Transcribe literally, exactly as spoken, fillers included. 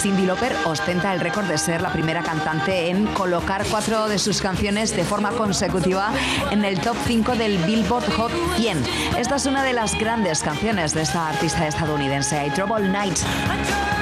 Cyndi Lauper ostenta el récord de ser la primera cantante en colocar cuatro de sus canciones de forma consecutiva en el top cinco del Billboard Hot cien. Esta es una de las grandes canciones de esta artista estadounidense, I Trouble Night.